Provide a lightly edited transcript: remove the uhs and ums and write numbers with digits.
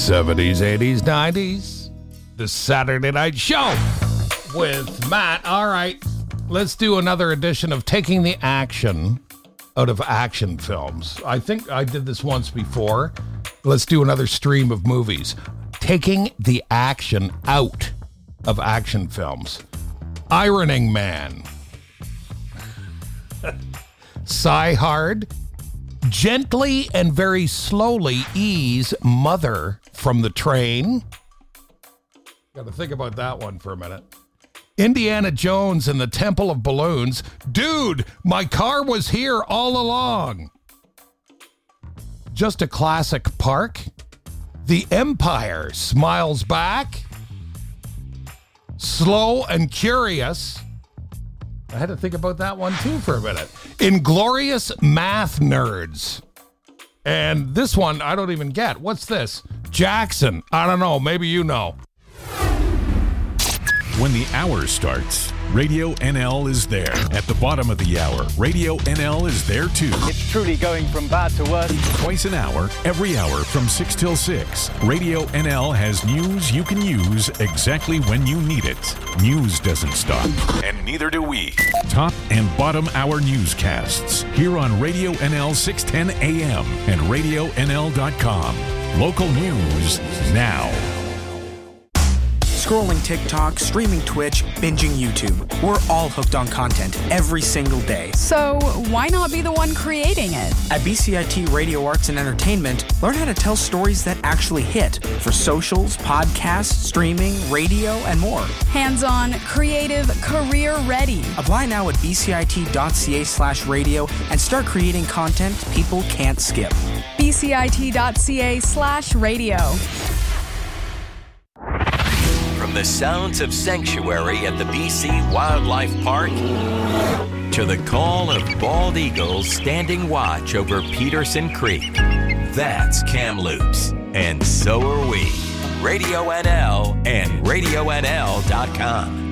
70s, 80s, 90s. The Saturday Night Show with Matt. All right, let's do another edition of Taking the Action out of action films. I think I did this once before. Let's do another stream of movies. Taking the action out of action films. Ironing Man. Sigh Hard. Gently and very slowly ease mother from the train. Got to think about that one for a minute. Indiana Jones and the Temple of Balloons. Dude, my car was here all along. Just a Classic Park. The Empire Smiles Back. Slow and Curious. I had to think about that one too for a minute. Inglorious Math Nerds. And this one I don't even get. What's this? Jackson. I don't know. Maybe you know. When the hour starts, Radio NL is there. At the bottom of the hour, Radio NL is there too. It's truly going from bad to worse. Twice an hour, every hour from 6 till 6. Radio NL has news you can use exactly when you need it. News doesn't stop, and neither do we. Top and bottom hour newscasts here on Radio NL 610 AM and RadioNL.com. Local news now. Scrolling TikTok, streaming Twitch, binging YouTube. We're all hooked on content every single day. So why not be the one creating it? At BCIT Radio Arts and Entertainment, learn how to tell stories that actually hit for socials, podcasts, streaming, radio, and more. Hands-on, creative, career-ready. Apply now at bcit.ca/radio and start creating content people can't skip. bcit.ca/radio. From the sounds of sanctuary at the BC Wildlife Park to the call of bald eagles standing watch over Peterson Creek, that's Kamloops, and so are we. Radio NL and RadioNL.com.